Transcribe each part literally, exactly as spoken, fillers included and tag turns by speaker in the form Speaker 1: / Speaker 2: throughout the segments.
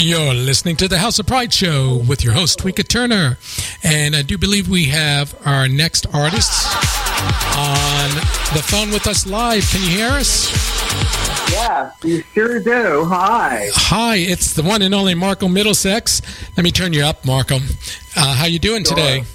Speaker 1: You're listening to the House of Pride Show with your host, Tweeka Turner. And I do believe we have our next artist on the phone with us live. Can you hear us?
Speaker 2: Yeah, you sure do. Hi.
Speaker 1: Hi, it's the one and only Marco Middlesex. Let me turn you up, Marco. Uh, how you doing
Speaker 2: Sure.
Speaker 1: today?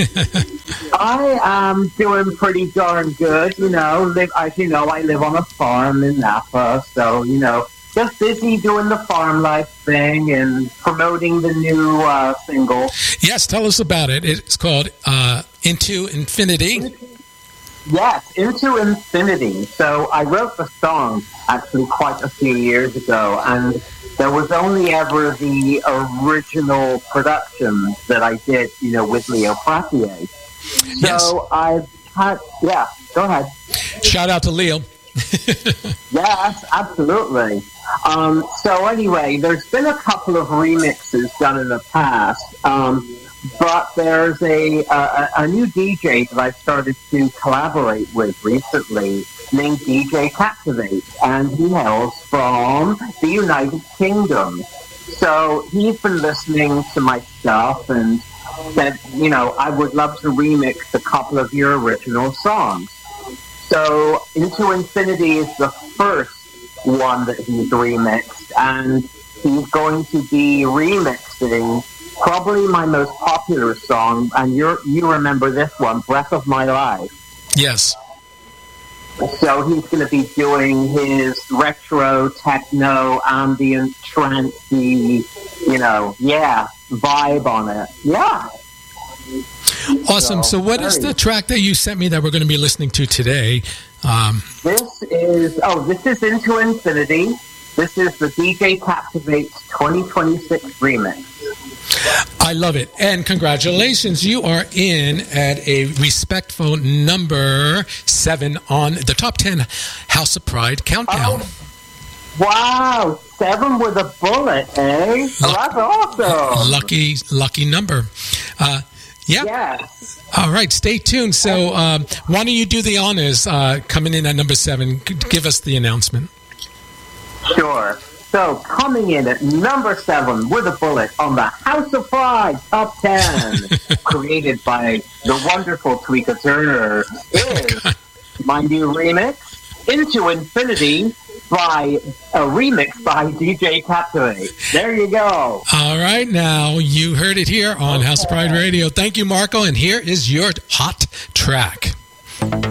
Speaker 2: I am doing pretty darn good. You know, live, as you know, I live on a farm in Napa, so, you know, just busy doing the farm life thing and promoting the new uh, single.
Speaker 1: Yes, tell us about it. It's called uh, Into Infinity.
Speaker 2: Yes, Into Infinity. So I wrote the song actually quite a few years ago, and there was only ever the original production that I did, you know, with Leo Frappier. So
Speaker 1: Yes.
Speaker 2: I've had, yeah, go ahead.
Speaker 1: Shout out to Leo.
Speaker 2: Yes, absolutely. Um, so anyway, there's been a couple of remixes done in the past, um, but there's a, a a new D J that I've started to collaborate with recently named D J Captivate, and he hails from the United Kingdom. So he's been listening to my stuff and said, you know, I would love to remix a couple of your original songs. So Into Infinity is the first one that he's remixed, and he's going to be remixing probably my most popular song, and you you remember this one, Breath of My Life.
Speaker 1: Yes.
Speaker 2: So he's going to be doing his retro, techno, ambient, trancey, you know, yeah, vibe on it. Yeah.
Speaker 1: Awesome. So,
Speaker 2: So,
Speaker 1: what is
Speaker 2: very-
Speaker 1: the track that you sent me that we're going to be listening to today? Um,
Speaker 2: This is, oh, this is Into Infinity. This is the D J Captivate's twenty twenty-six remix.
Speaker 1: I love it. And congratulations. You are in at a respectful number seven on the top ten House of Pride countdown.
Speaker 2: Oh, wow, seven with a bullet, eh? Oh, that's awesome.
Speaker 1: Lucky, lucky number. Uh, yeah.
Speaker 2: Yes.
Speaker 1: All right. Stay tuned. So, um, why don't you do the honors uh, coming in at number seven? G- Give us the announcement.
Speaker 2: Sure. So, coming in at number seven with a bullet on the House of Pride Top ten, created by the wonderful Tweeka Turner, is my new remix, Into Infinity, by a remix by D J Captivate. There you go.
Speaker 1: All right. Now, you heard it here on House of Pride Radio. Thank you, Marco. And here is your hot track.